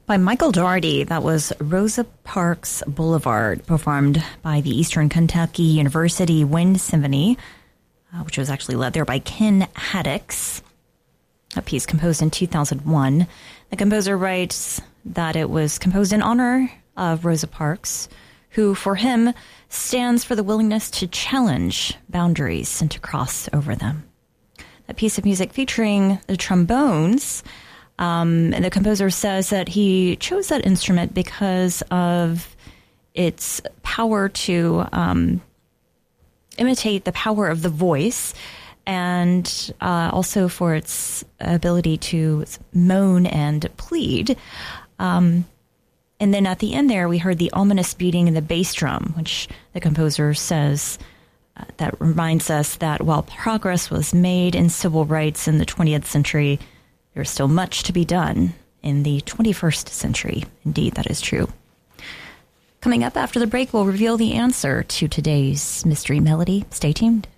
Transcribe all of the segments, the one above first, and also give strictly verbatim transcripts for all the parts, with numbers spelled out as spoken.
By Michael Dougherty, that was Rosa Parks Boulevard, performed by the Eastern Kentucky University Wind Symphony, uh, which was actually led there by Ken Haddix. A piece composed in two thousand one. The composer writes that it was composed in honor of Rosa Parks, who, for him, stands for the willingness to challenge boundaries and to cross over them. A piece of music featuring the trombones. Um, and the composer says that he chose that instrument because of its power to um, imitate the power of the voice, and uh, also for its ability to moan and plead. Um, and then at the end there, we heard the ominous beating in the bass drum, which the composer says uh, that reminds us that while progress was made in civil rights in the twentieth century, there's still much to be done in the twenty-first century. Indeed, that is true. Coming up after the break, we'll reveal the answer to today's mystery melody. Stay tuned.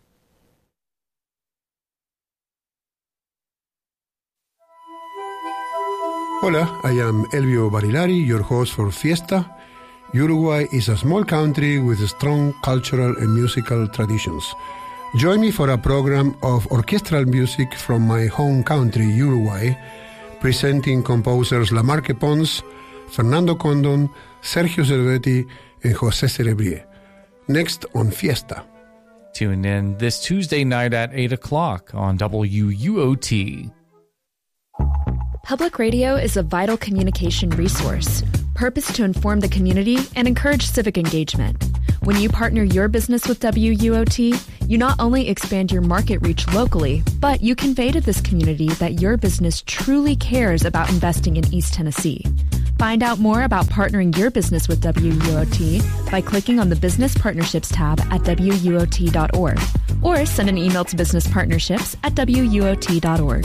Hola, I am Elvio Barilari, your host for Fiesta. Uruguay is a small country with strong cultural and musical traditions. Join me for a program of orchestral music from my home country, Uruguay, presenting composers Lamarque Pons, Fernando Condon, Sergio Cervetti, and José Cerebrier. Next on Fiesta. Tune in this Tuesday night at eight o'clock on W U O T. Public radio is a vital communication resource, purposed to inform the community and encourage civic engagement. When you partner your business with W U O T, you not only expand your market reach locally, but you convey to this community that your business truly cares about investing in East Tennessee. Find out more about partnering your business with W U O T by clicking on the Business Partnerships tab at W U O T dot org or send an email to businesspartnerships at W U O T dot org.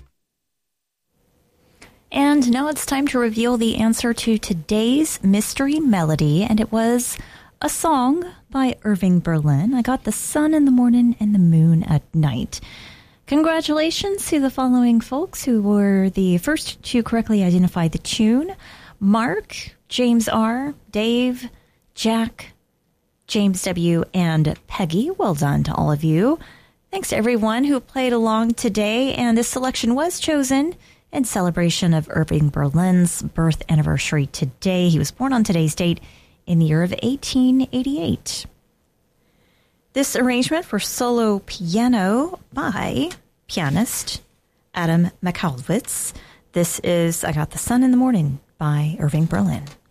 And now it's time to reveal the answer to today's mystery melody, and it was a song by Irving Berlin. I got the sun in the morning and the moon at night. Congratulations to the following folks who were the first to correctly identify the tune. Mark, James R., Dave, Jack, James W., and Peggy. Well done to all of you. Thanks to everyone who played along today, and this selection was chosen in celebration of Irving Berlin's birth anniversary today. He was born on today's date in the year of eighteen eighty-eight. This arrangement for solo piano by pianist Adam McAlwitz. This is I Got the Sun in the Morning by Irving Berlin.